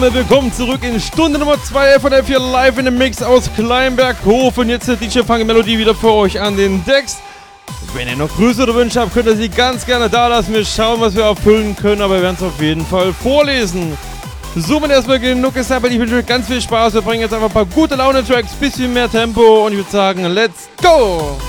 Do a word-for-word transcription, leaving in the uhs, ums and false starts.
Willkommen zurück in Stunde Nummer zwei von F vier Live in dem Mix aus Kleinberghof. Und jetzt die D J Funky Melodie wieder für euch an den Decks. Wenn ihr noch Grüße oder Wünsche habt, könnt ihr sie ganz gerne da lassen. Wir schauen, was wir erfüllen können, aber wir werden es auf jeden Fall vorlesen. So, wenn erstmal genug ist, aber ich wünsche euch ganz viel Spaß. Wir bringen jetzt einfach ein paar gute Laune-Tracks, bisschen mehr Tempo und ich würde sagen, let's go!